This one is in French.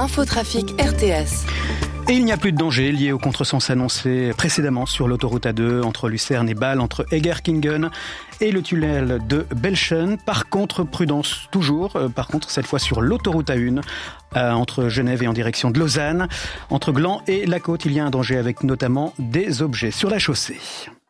Infotrafic RTS. Et il n'y a plus de danger lié au contresens annoncé précédemment sur l'autoroute A2 entre Lucerne et Bâle, entre Egerkingen et le tunnel de Belschen. Par contre, prudence toujours. Par contre, cette fois sur l'autoroute A1 entre Genève et en direction de Lausanne. Entre Gland et la côte, il y a un danger avec notamment des objets sur la chaussée.